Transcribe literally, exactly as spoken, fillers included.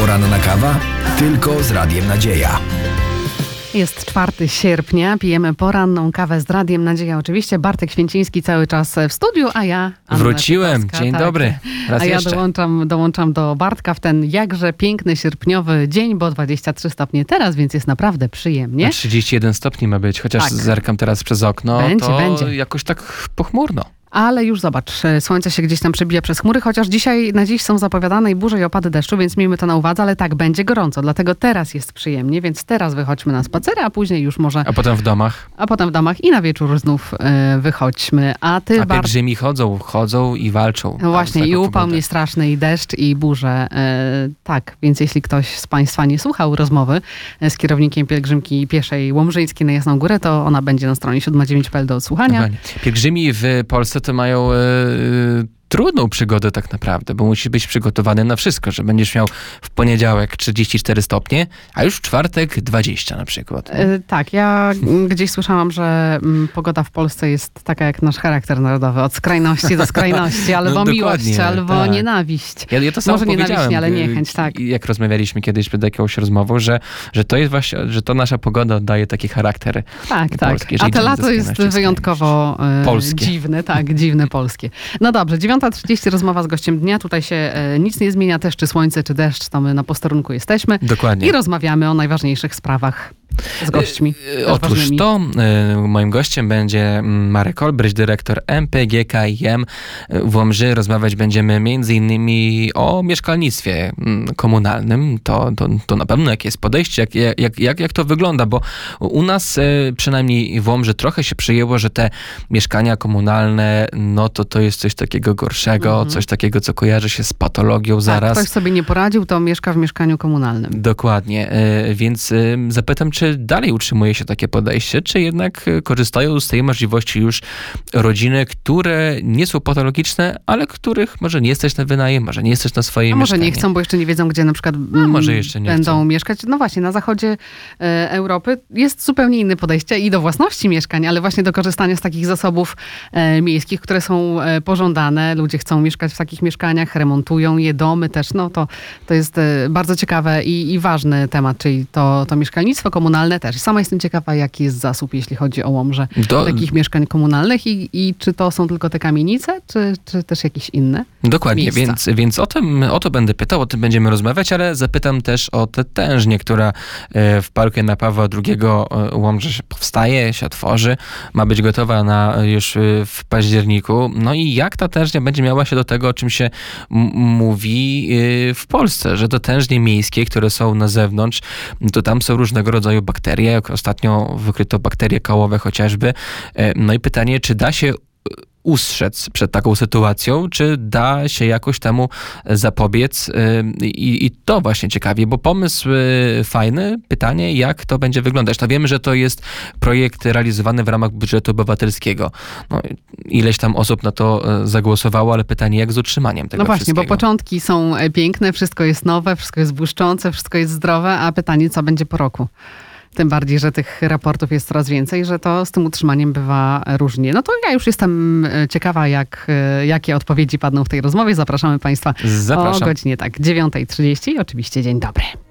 Poranna kawa? Tylko z Radiem Nadzieja. Jest czwartego sierpnia, pijemy poranną kawę z Radiem Nadzieja. Oczywiście Bartek Święciński cały czas w studiu, a ja... Anna Wróciłem, Tytowska, dzień tak. dobry, raz A ja jeszcze. dołączam, dołączam do Bartka w ten jakże piękny sierpniowy dzień, bo dwadzieścia trzy stopnie teraz, więc jest naprawdę przyjemnie. A trzydzieści jeden stopni ma być, chociaż Tak. zerkam teraz przez okno, Będzie, to będzie. jakoś tak pochmurno. Ale już zobacz, słońce się gdzieś tam przebija przez chmury, chociaż dzisiaj, na dziś są zapowiadane i burze i opady deszczu, więc miejmy to na uwadze, ale tak, będzie gorąco, dlatego teraz jest przyjemnie, więc teraz wychodźmy na spacery, a później już może, A potem w domach. a potem w domach i na wieczór znów e, wychodźmy. A ty, A Bart... pielgrzymi chodzą, chodzą i walczą. No właśnie, Taką i upał pogodę. mnie straszny, i deszcz, i burze. E, tak, więc jeśli ktoś z Państwa nie słuchał rozmowy z kierownikiem pielgrzymki pieszej Łomżyńskiej na Jasną Górę, to ona będzie na stronie siedem dziewięć kropka p l do odsłuchania. Dokładnie. Pielgrzymi w Polsce to mają e, trudną przygodę tak naprawdę, bo musisz być przygotowany na wszystko, że będziesz miał w poniedziałek trzydzieści cztery stopnie, a już w czwartek dwadzieścia na przykład. E, tak, ja mm, gdzieś słyszałam, że mm, pogoda w Polsce jest taka jak nasz charakter narodowy, od skrajności do skrajności, albo No, miłość, dokładnie, albo tak. nienawiść. Ja, ja to samo Może nienawiść, powiedziałem, nie, ale y, niechęć, tak. Jak rozmawialiśmy kiedyś przed jakąś rozmową, że, że to jest właśnie, że to nasza pogoda daje taki charakter. Tak, tak. Polskie, A jeżeli to idziemy lato ze jest skrajności w wyjątkowo e, Polskie. dziwne, tak, dziwne polskie. No dobrze, dziewiąta trzydzieści rozmowa z gościem dnia. Tutaj się e, nic nie zmienia, też czy słońce, czy deszcz, to my na posterunku jesteśmy. Dokładnie. I rozmawiamy o najważniejszych sprawach z gośćmi. E, też Otóż ważnymi. to e, moim gościem będzie Marek Olbryś, dyrektor M P G K I M w Łomży. Rozmawiać będziemy między innymi o mieszkalnictwie mm, komunalnym. To, to, to na pewno jakie jest podejście, jak, jak, jak, jak to wygląda, bo u nas e, przynajmniej w Łomży trochę się przyjęło, że te mieszkania komunalne, no to to jest coś takiego gorszego, Mhm. coś takiego, co kojarzy się z patologią zaraz. Tak, ktoś sobie nie poradził, to mieszka w mieszkaniu komunalnym. Dokładnie, e, więc e, zapytam, czy dalej utrzymuje się takie podejście, czy jednak e, korzystają z tej możliwości już rodziny, które nie są patologiczne, ale których może nie stać na wynajem, może nie stać na swoje A może mieszkanie. nie chcą, bo jeszcze nie wiedzą, gdzie na przykład mm, może jeszcze nie będą chcą. mieszkać. No właśnie, na zachodzie e, Europy jest zupełnie inne podejście i do własności mieszkań, ale właśnie do korzystania z takich zasobów e, miejskich, które są e, pożądane. Ludzie chcą mieszkać w takich mieszkaniach, remontują je, domy też. No to, to jest e, bardzo ciekawe i, i ważny temat, czyli to, to mieszkalnictwo komunalne też. Sama jestem ciekawa, jaki jest zasób, jeśli chodzi o Łomżę, Do- takich mieszkań komunalnych i, i czy to są tylko te kamienice, czy, czy też jakieś inne? Dokładnie, miejsca. więc, więc o tym, o to będę pytał, o tym będziemy rozmawiać, ale zapytam też o tę tężnię, która e, w parku Jana Pawła drugiego e, Łomży się powstaje, się otworzy, ma być gotowa na już e, w październiku. No i jak ta tężnia będzie miała się do tego, o czym się m- mówi e, w Polsce, że to tężnie miejskie, które są na zewnątrz, to tam są różnego rodzaju bakterie, jak ostatnio wykryto bakterie kołowe chociażby. E, no i pytanie, czy da się ustrzec przed taką sytuacją, czy da się jakoś temu zapobiec i, i to właśnie ciekawie, bo pomysł fajny, pytanie jak to będzie wyglądać. No wiemy, że to jest projekt realizowany w ramach budżetu obywatelskiego. No, ileś tam osób na to zagłosowało, ale pytanie jak z utrzymaniem tego No właśnie, wszystkiego. bo początki są piękne, wszystko jest nowe, wszystko jest błyszczące, wszystko jest zdrowe, a pytanie, co będzie po roku? Tym bardziej, że tych raportów jest coraz więcej, że to z tym utrzymaniem bywa różnie. No to ja już jestem ciekawa, jak, jakie odpowiedzi padną w tej rozmowie. Zapraszamy Państwa Zapraszam. o godzinie tak dziewiąta trzydzieści. Oczywiście dzień dobry.